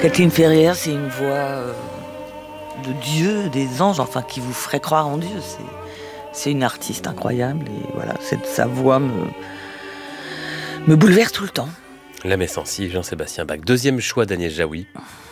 Catherine Ferrière, c'est une voix de Dieu, des anges, enfin qui vous ferait croire en Dieu. C'est une artiste incroyable et voilà, sa voix me bouleverse tout le temps. L'âme est sensible, Jean-Sébastien Bach. Deuxième choix d'Agnès Jaoui.